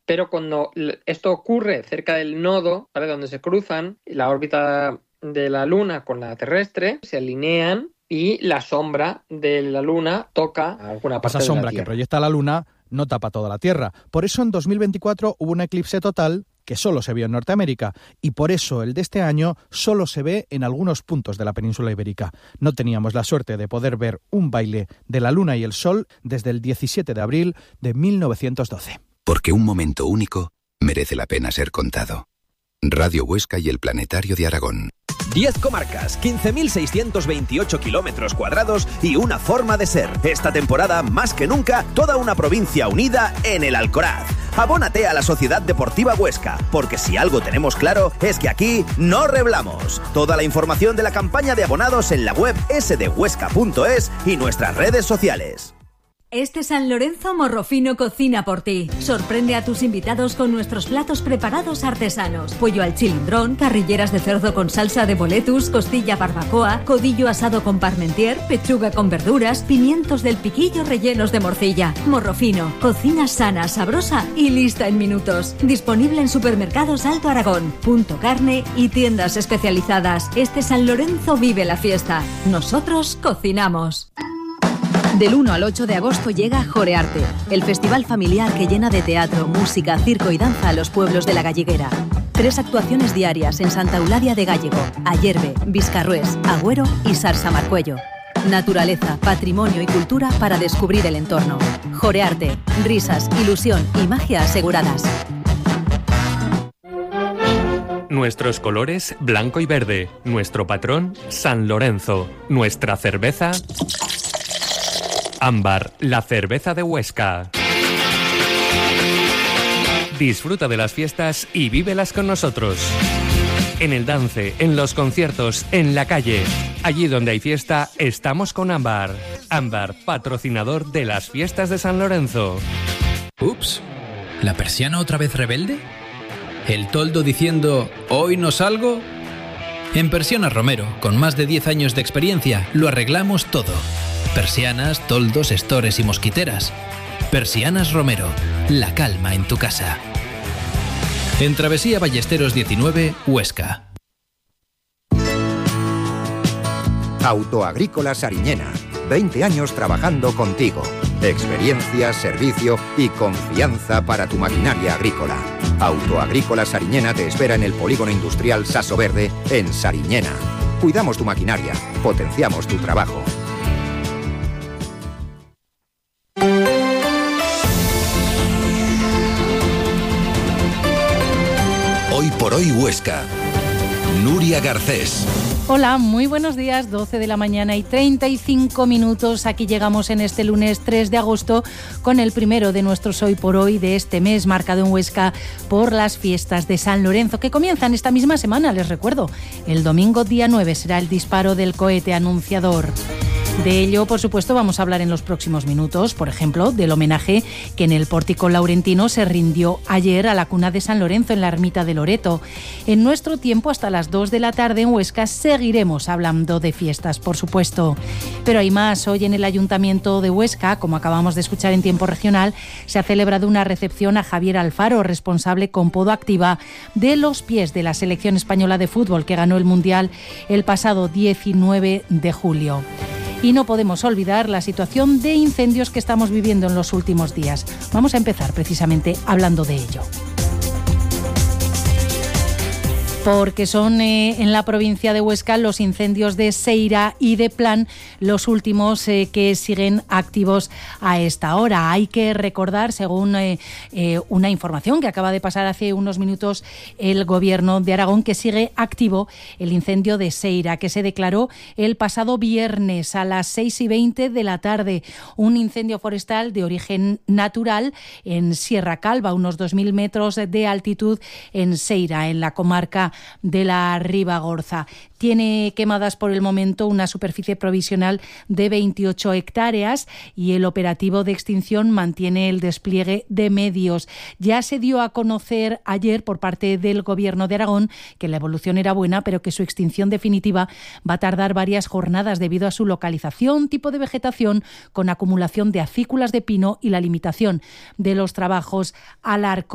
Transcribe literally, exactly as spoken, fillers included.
pero cuando esto ocurre cerca del nodo, ¿vale?, donde se cruzan la órbita de la Luna con la terrestre, se alinean y la sombra de la Luna toca alguna parte Esa sombra de la Tierra. que proyecta la Luna no tapa toda la Tierra. Por eso en dos mil veinticuatro hubo un eclipse total que solo se vio en Norteamérica, y por eso el de este año solo se ve en algunos puntos de la península ibérica. No teníamos la suerte de poder ver un baile de la Luna y el Sol desde el diecisiete de abril de mil novecientos doce. Porque un momento único merece la pena ser contado. Radio Huesca y el Planetario de Aragón. diez comarcas, quince mil seiscientos veintiocho kilómetros cuadrados y una forma de ser. Esta temporada, más que nunca, toda una provincia unida en el Alcoraz. Abónate a la Sociedad Deportiva Huesca, porque si algo tenemos claro es que aquí no reblamos. Toda la información de la campaña de abonados en la web ese de huesca punto es y nuestras redes sociales. Este San Lorenzo Morrofino cocina por ti. Sorprende a tus invitados con nuestros platos preparados artesanos. Pollo al chilindrón, carrilleras de cerdo con salsa de boletus, costilla barbacoa, codillo asado con parmentier, pechuga con verduras, pimientos del piquillo rellenos de morcilla. Morrofino, cocina sana, sabrosa y lista en minutos. Disponible en supermercados Alto Aragón, Punto Carne y tiendas especializadas. Este San Lorenzo vive la fiesta. Nosotros cocinamos. Del uno al ocho de agosto llega Jorearte, el festival familiar que llena de teatro, música, circo y danza a los pueblos de la Galleguera. Tres actuaciones diarias en Santa Eulalia de Gállego, Ayerbe, Viscarrués, Agüero y Sarsamarcuello. Naturaleza, patrimonio y cultura para descubrir el entorno. Jorearte, risas, ilusión y magia aseguradas. Nuestros colores blanco y verde. Nuestro patrón San Lorenzo. Nuestra cerveza Ámbar, la cerveza de Huesca. Disfruta de las fiestas y vívelas con nosotros. En el dance, en los conciertos, en la calle. Allí donde hay fiesta, estamos con Ámbar. Ámbar, patrocinador de las fiestas de San Lorenzo. Ups, ¿la persiana otra vez rebelde? ¿El toldo diciendo, hoy no salgo? En Persianas Romero, con más de diez años de experiencia, lo arreglamos todo. Persianas, toldos, estores y mosquiteras. Persianas Romero, la calma en tu casa. En Travesía Ballesteros diecinueve, Huesca. Autoagrícola Sariñena. veinte años trabajando contigo. Experiencia, servicio y confianza para tu maquinaria agrícola. Autoagrícola Sariñena te espera en el polígono industrial Saso Verde, en Sariñena. Cuidamos tu maquinaria, potenciamos tu trabajo. Hoy por hoy Huesca. Nuria Garcés. Hola, muy buenos días, doce de la mañana y treinta y cinco minutos. Aquí llegamos en este lunes tres de agosto con el primero de nuestros Hoy por Hoy de este mes, marcado en Huesca por las fiestas de San Lorenzo, que comienzan esta misma semana, les recuerdo. El domingo día nueve será el disparo del cohete anunciador. De ello, por supuesto, vamos a hablar en los próximos minutos, por ejemplo, del homenaje que en el Pórtico Laurentino se rindió ayer a la cuna de San Lorenzo en la ermita de Loreto. En nuestro tiempo, hasta las dos de la tarde en Huesca, seguiremos hablando de fiestas, por supuesto. Pero hay más. Hoy en el Ayuntamiento de Huesca, como acabamos de escuchar en tiempo regional, se ha celebrado una recepción a Javier Alfaro, responsable con Podo Activa de los pies de la selección española de fútbol que ganó el Mundial el pasado diecinueve de julio. Y no podemos olvidar la situación de incendios que estamos viviendo en los últimos días. Vamos a empezar precisamente hablando de ello. Porque son eh, en la provincia de Huesca los incendios de Seira y de Plan los últimos eh, que siguen activos a esta hora. Hay que recordar, según eh, eh, una información que acaba de pasar hace unos minutos el Gobierno de Aragón, que sigue activo el incendio de Seira, que se declaró el pasado viernes a las seis y veinte de la tarde. Un incendio forestal de origen natural en Sierra Calva, unos dos mil metros de altitud en Seira, en la comarca de la Ribagorza. Tiene quemadas por el momento una superficie provisional de veintiocho hectáreas y el operativo de extinción mantiene el despliegue de medios. Ya se dio a conocer ayer por parte del Gobierno de Aragón que la evolución era buena, pero que su extinción definitiva va a tardar varias jornadas debido a su localización, tipo de vegetación con acumulación de acículas de pino y la limitación de los trabajos al arco